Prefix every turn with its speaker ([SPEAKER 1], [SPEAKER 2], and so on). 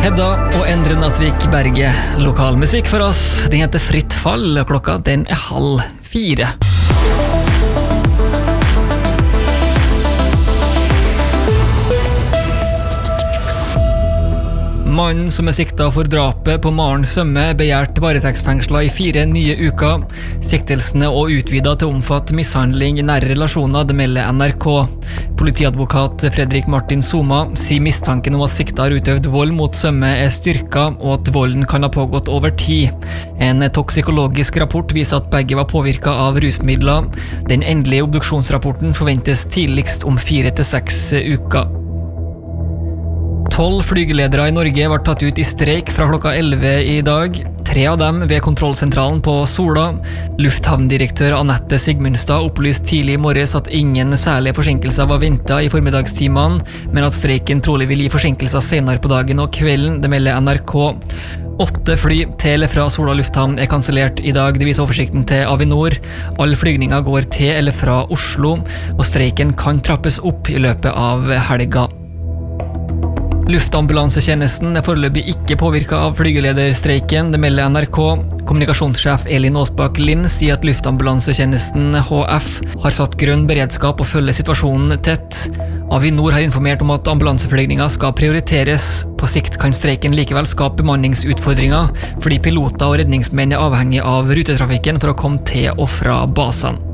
[SPEAKER 1] Hedda og Endre Natvik Berge, lokalmusikk for oss. Den heter Fritt fall, og klokka den 3:30. Mannen som sikta for drapet på Maren Sømme begjært varetektsfengsla i 4 nye uker. Siktelsene og utvidet til å omfatte mishandling i nære relasjoner, det melder NRK. Politiadvokat Fredrik Martin Soma sier mistanken om at sikta har utøvd vold mot Sømme styrka, og at volden kan ha pågått over tid. En toksikologisk rapport viser at begge var påvirket av rusmidler. Den endelige obduksjonsrapporten forventes tidligst om 4 til 6 uker. 12 flygeledere i Norge var tatt ut i streik fra klokka 11 i dag. 3 av dem ved kontrollsentralen på Sola. Lufthavndirektør Anette Sigmundstad opplyste tidlig i morges at ingen særlige forsinkelser var ventet i formiddagstimene, men at streiken trolig vil gi forsinkelser senere på dagen og kvelden, det melder NRK. 8 fly til eller fra Sola lufthavn kansellert i dag, det viser oversikten til Avinor. Alle flygninger går til eller fra Oslo, og streiken kan trappes opp i løpet av helga. Luftambulansetjenesten foreløpig ikke påvirket av flygelederstreiken, det melder NRK. Kommunikasjonssjef Elin Åsbakk Lind sier at luftambulansetjenesten HF har satt grønn beredskap og følger situasjonen tett. Avinor har informert om at ambulanseflygninger skal prioriteres. På sikt kan streiken likevel skape bemanningsutfordringer, fordi piloter og redningsmenn avhengig av rutetrafikken for å komme til og fra basene.